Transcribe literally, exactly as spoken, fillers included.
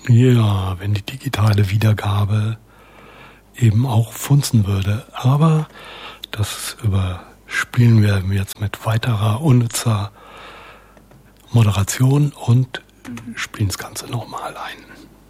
Ja, wenn die digitale Wiedergabe eben auch funzen würde. Aber das überspielen wir jetzt mit weiterer unnützer Moderation und spielen das Ganze nochmal ein.